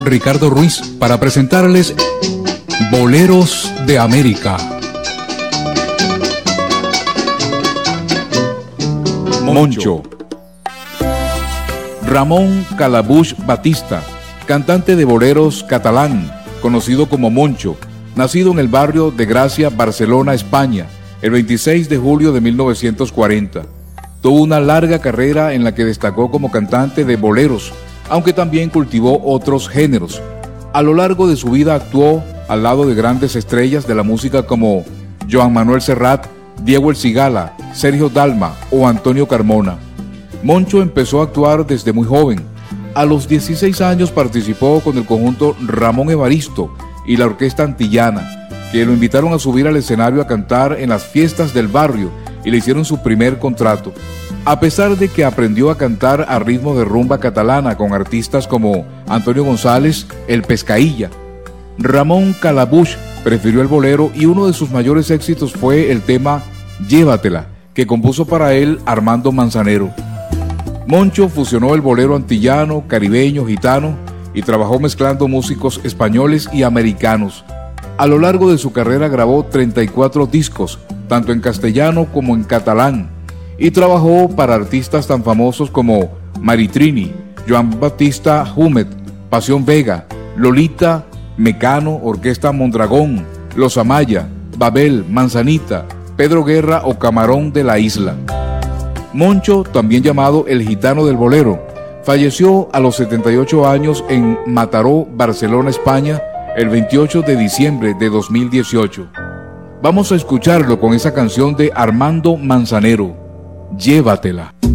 Ricardo Ruiz para presentarles Boleros de América. Moncho. Ramón Calabuig Batista, cantante de boleros catalán, conocido como Moncho, nacido en el barrio de Gracia, Barcelona, España, el 26 de julio de 1940. Tuvo una larga carrera en la que destacó como cantante de boleros, aunque también cultivó otros géneros. A lo largo de su vida actuó al lado de grandes estrellas de la música como Joan Manuel Serrat, Diego El Cigala, Sergio Dalma o Antonio Carmona. Moncho empezó a actuar desde muy joven. A los 16 años participó con el conjunto Ramón Evaristo y la Orquesta Antillana, que lo invitaron a subir al escenario a cantar en las fiestas del barrio y le hicieron su primer contrato. A pesar de que aprendió a cantar a ritmo de rumba catalana con artistas como Antonio González, El Pescailla, Ramón Calabuig prefirió el bolero y uno de sus mayores éxitos fue el tema Llévatela, que compuso para él Armando Manzanero. Moncho fusionó el bolero antillano, caribeño, gitano y trabajó mezclando músicos españoles y americanos. A lo largo de su carrera grabó 34 discos, tanto en castellano como en catalán, y trabajó para artistas tan famosos como Maritrini, Joan Baptista Humet, Pasión Vega, Lolita, Mecano, Orquesta Mondragón, Los Amaya, Babel, Manzanita, Pedro Guerra o Camarón de la Isla. Moncho, también llamado el gitano del bolero, falleció a los 78 años en Mataró, Barcelona, España, el 28 de diciembre de 2018. Vamos a escucharlo con esa canción de Armando Manzanero, Llévatela.